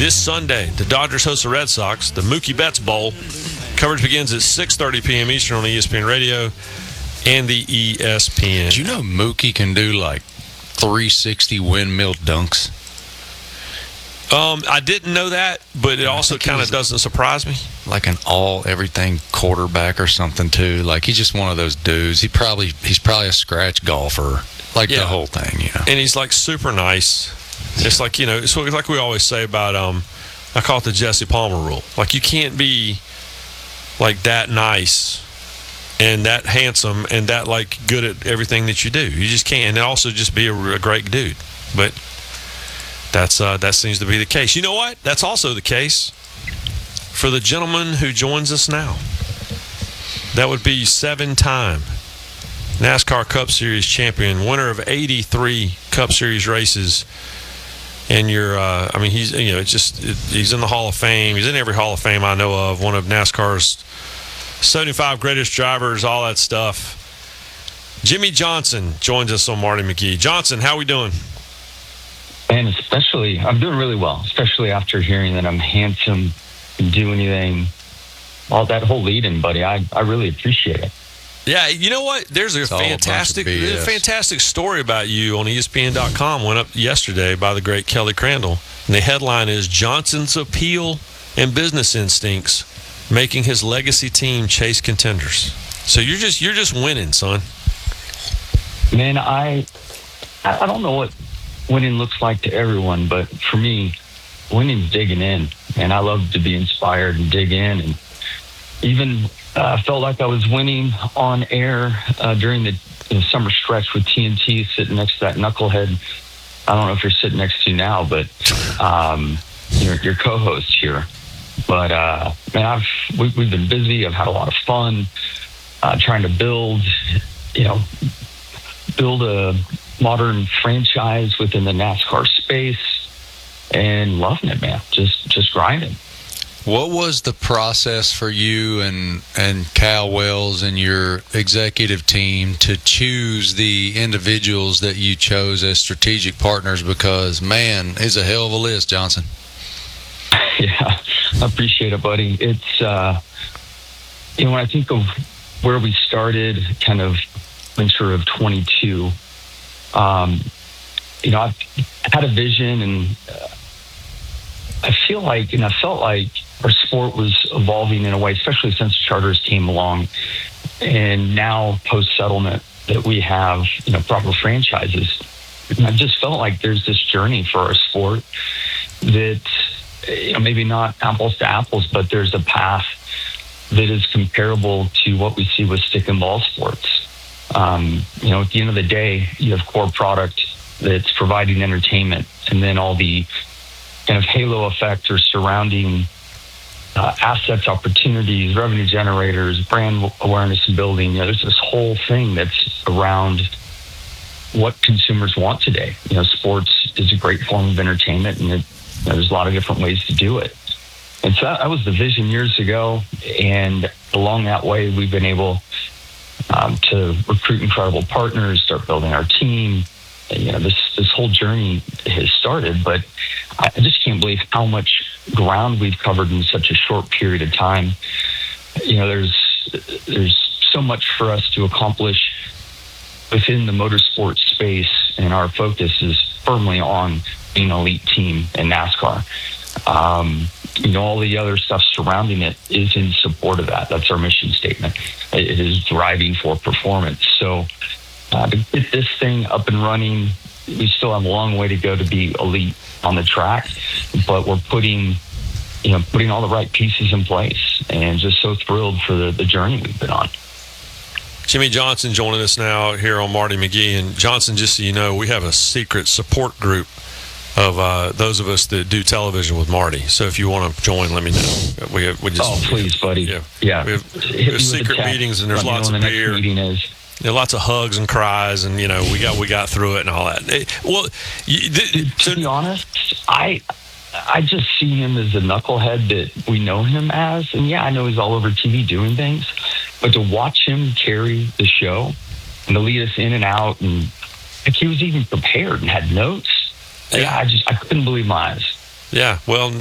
this Sunday. The Dodgers host the Red Sox, the Mookie Betts Bowl. Coverage begins at 6:30 p.m. Eastern on ESPN Radio and the ESPN. Did you know Mookie can do like 360 windmill dunks? I didn't know that, but it also kind of doesn't surprise me. Like an all-everything quarterback or something, too. Like, he's just one of those dudes. He's probably a scratch golfer. Like, the whole thing, you know. And he's, like, super nice. It's like, you know, it's like we always say about, I call it the Jesse Palmer rule. Like, you can't be, like, that nice and that handsome and that, like, good at everything that you do. You just can't. And also just be a great dude. But that seems to be the case. You know what? That's also the case for the gentleman who joins us now. That would be 7-time NASCAR Cup Series champion, winner of 83 Cup Series races. And he's in the Hall of Fame. He's in every Hall of Fame I know of. One of NASCAR's 75 greatest drivers, all that stuff. Jimmie Johnson joins us on Marty McGee. Johnson, how we doing? And I'm doing really well, especially after hearing that I'm handsome, can do anything, all that whole lead-in, buddy. I really appreciate it. Yeah, you know what? There's a fantastic story about you on ESPN.com. Went up yesterday by the great Kelly Crandall, and the headline is "Johnson's Appeal and Business Instincts Making His Legacy Team Chase Contenders." So you're just winning, son. Man, I don't know what winning looks like to everyone, but for me, winning's digging in, and I love to be inspired and dig in. And even felt like I was winning on air during the summer stretch with TNT, sitting next to that knucklehead. I don't know if you're sitting next to now, but your co-host here. But man, we've been busy. I've had a lot of fun trying to build a modern franchise within the NASCAR space, and loving it, man. Just grinding. What was the process for you and Cal Wells and your executive team to choose the individuals that you chose as strategic partners? Because, man, it's a hell of a list, Johnson. Yeah, I appreciate it, buddy. It's, when I think of where we started, kind of winter of 22, I've had a vision, and I felt like our sport was evolving in a way, especially since charters came along, and now post-settlement that we have, proper franchises. And I just felt like there's this journey for our sport that, maybe not apples to apples, but there's a path that is comparable to what we see with stick and ball sports. At the end of the day, you have core product that's providing entertainment, and then all the kind of halo effect or surrounding assets, opportunities, revenue generators, brand awareness and building. There's this whole thing that's around what consumers want today. Sports is a great form of entertainment, and there's a lot of different ways to do it. And so that was the vision years ago, and along that way, we've been able to recruit incredible partners, start building our team. This whole journey has started, but I just can't believe how much ground we've covered in such a short period of time. There's so much for us to accomplish within the motorsport space, and our focus is firmly on being an elite team in NASCAR. All the other stuff surrounding it is in support of that. That's our mission statement. It is driving for performance. So to get this thing up and running, we still have a long way to go to be elite on the track, but we're putting all the right pieces in place, and just so thrilled for the journey we've been on. Jimmie Johnson joining us now here on Marty McGee. And Johnson, just so you know, we have a secret support group of those of us that do television with Marty. So if you want to join, let me know. Please, buddy. Yeah. We have secret meetings, and there's lots of beer. There are lots of hugs and cries, and we got through it and all that. To be honest, I just see him as a knucklehead that we know him as, and I know he's all over TV doing things, but to watch him carry the show and to lead us in and out, and like he was even prepared and had notes. I couldn't believe my eyes. Yeah, well,